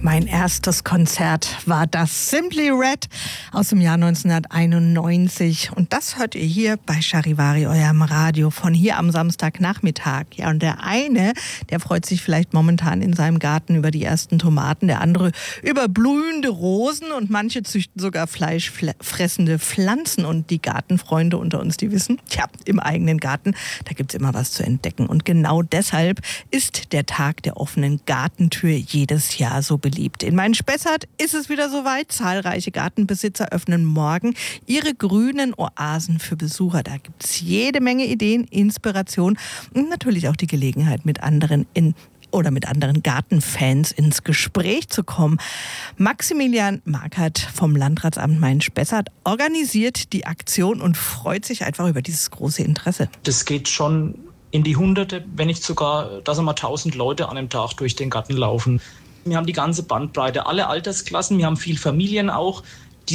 Mein erstes Konzert war das Simply Red aus dem Jahr 1991. Und das hört ihr hier bei Charivari, eurem Radio, von hier am Samstagnachmittag. Ja, und der eine, der freut sich vielleicht momentan in seinem Garten über die ersten Tomaten, der andere über blühende Rosen und manche züchten sogar fleischfressende Pflanzen. Und die Gartenfreunde unter uns, die wissen, tja, im eigenen Garten, da gibt's immer was zu entdecken. Und genau deshalb ist der Tag der offenen Gartentür jedes Jahr so beliebt. In Main-Spessart ist es wieder soweit. Zahlreiche Gartenbesitzer öffnen morgen ihre grünen Oasen für Besucher. Da gibt es jede Menge Ideen, Inspiration und natürlich auch die Gelegenheit, mit anderen Gartenfans ins Gespräch zu kommen. Maximilian Markert vom Landratsamt Main-Spessart organisiert die Aktion und freut sich einfach über dieses große Interesse. Das geht schon in die Hunderte, wenn nicht sogar, dass einmal 1000 Leute an einem Tag durch den Garten laufen. Wir haben die ganze Bandbreite, alle Altersklassen, wir haben viel Familien auch.